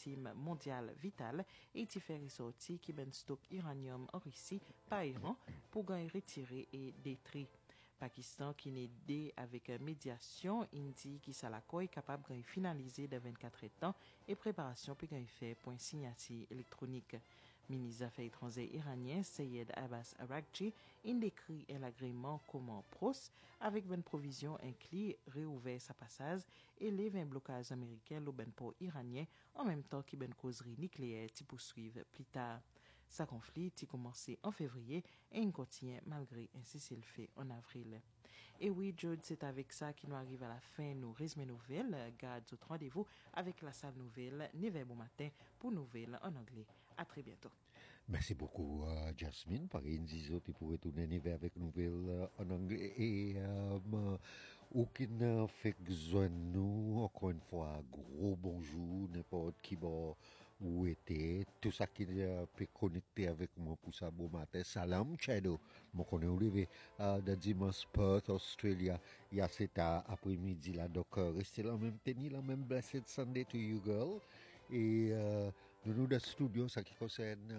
maritime mondial vital et qui fait ressortir qui ben stock uranium en Russie par Iran pour gagner retirer et détruire. Pakistan qui n'est aidé avec médiation, Indie qui est capable de finaliser de 24 temps et préparation pour faire pour une signature électronique. Ministre des Affaires étrangères iranien Seyed Abbas Araghchi décrit l'agrément comme pros avec une provision inclus réouvert sa passage et les 20 blocages américains le ben port iranien en même temps que ben causerie nucléaire qui poursuivent plus tard. Ce conflit a commencé en février et il continue malgré un cessez-le-feu en avril. Et oui, Jude, c'est avec ça qu'il nous arrive à la fin de nos résumés nouvelles. Garde votre rendez-vous avec la salle nouvelle 9h bon matin pour nouvelles en anglais. À très bientôt. Merci beaucoup, Jasmine. Par Inzizo, tu pourrais tourner avec nouvelles en anglais. Et aucune fait besoin de nous. Encore une fois, gros bonjour, n'importe qui va où était. Tout ça qui peut connecter avec moi pour ça, bon matin. Salam, Chedo. Moi, on est arrivé de dimanche, Perth, Australia. Il y a cet après-midi là. Donc, restez là, même tenir la même blessed Sunday to you, girl. Et nous, dans le studio, ça qui concerne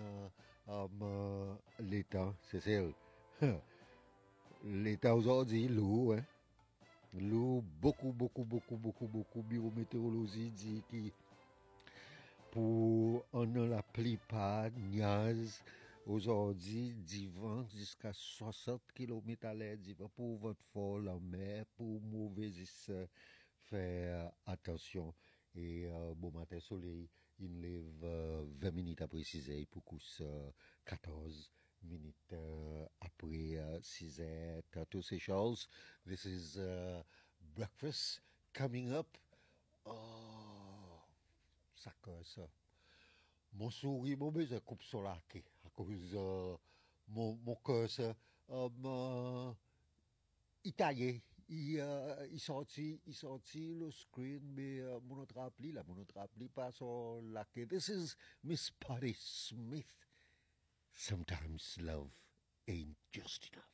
l'État, c'est celle. L'État aujourd'hui, l'eau, hein. L'eau, beaucoup, biométéorologie dit qui, pour on a la plupart, Niaz, aujourd'hui, vent jusqu'à 60 km à l'heure, pour votre fort la mer, pour mauvais faire attention. Et bon matin soleil, il lève 20 minutes après 6 heures pour couche 14 minutes après 6 heures. Toutes ces choses. This is breakfast coming up. Oh, ça casse. Mon sourire, mon baiser coupe sur la quai à cause mon cœur, italien. Il sorti le screen, mais mon autre appli pas sur la quai. This is Miss Patti Smith. Sometimes love ain't just enough.